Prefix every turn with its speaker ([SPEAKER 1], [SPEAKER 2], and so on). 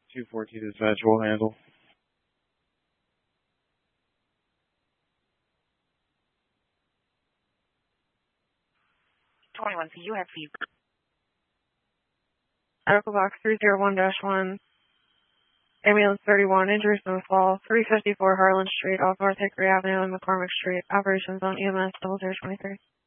[SPEAKER 1] 214 dispatch will handle.
[SPEAKER 2] 21, so you have fever.
[SPEAKER 3] Medical box 301-1. Ambulance 31, injuries no fall, 354 Harlan Street off North Hickory Avenue and McCormick Street. Operations on EMS 0023.